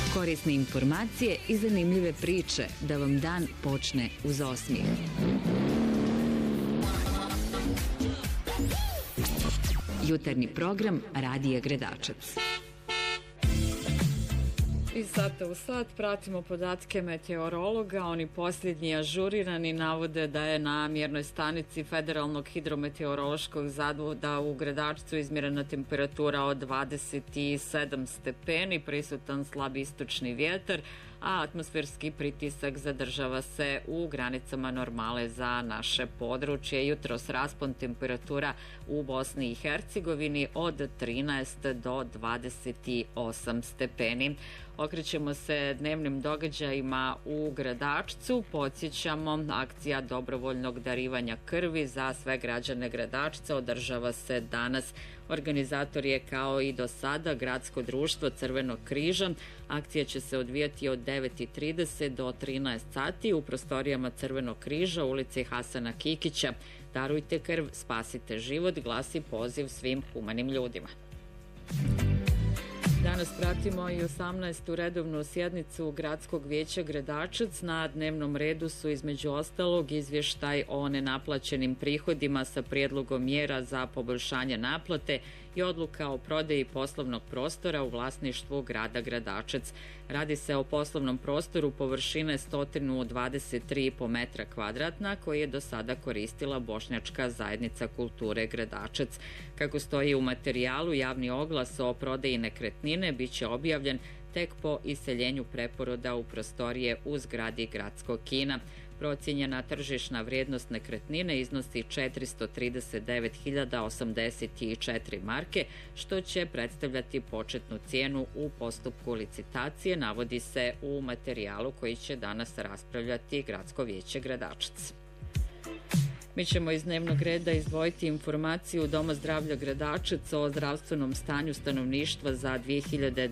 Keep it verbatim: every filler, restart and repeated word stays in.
Korisne informacije i zanimljive priče da vam dan počne uz osmijeh. Jutarnji program Radija Gredačac. Iz sata u sat pratimo podatke meteorologa. Oni posljednji ažurirani navode da je na mjernoj stanici Federalnog hidrometeorološkog zavoda u Gredačcu izmjerena temperatura od dvadeset sedam stepeni, prisutan slab istočni vjetar, a atmosferski pritisak zadržava se u granicama normale za naše područje. Jutros raspon temperatura u Bosni i Hercegovini od trinaest do dvadeset osam stepeni. Okrećemo se dnevnim događajima u Gredačcu. Podsjećamo, akcija dobrovoljnog darivanja krvi za sve građane Gredačca održava se danas. Organizator je kao i do sada Gradsko društvo Crvenog križa. Akcija će se odvijati od devet i trideset do trinaest sati u prostorijama Crvenog križa, ulici Hasana Kikića. Darujte krv, spasite život, glasi poziv svim humanim ljudima. Danas pratimo i osamnaestu redovnu sjednicu Gradskog vijeća Gredačac. Na dnevnom redu su između ostalog izvještaj o nenaplaćenim prihodima sa prijedlogom mjera za poboljšanje naplate i odluka o prodaji poslovnog prostora u vlasništvu grada Gredačac. Radi se o poslovnom prostoru površine sto dvadeset tri i po metra kvadratna koji je do sada koristila Bošnjačka zajednica kulture Gredačac. Kako stoji u materijalu, javni oglas o prodaji nekretnine biće objavljen tek po iseljenju preporoda u prostorije u zgradi Gradskog kina. Procijenjena tržišna vrijednost nekretnine iznosi četiristo trideset devet hiljada osamdeset četiri marke, što će predstavljati početnu cijenu u postupku licitacije, navodi se u materijalu koji će danas raspravljati Gradsko vijeće Gredačac. Mi ćemo iz dnevnog reda izdvojiti informaciju Doma zdravlja Gredačac o zdravstvenom stanju stanovništva za dvije hiljade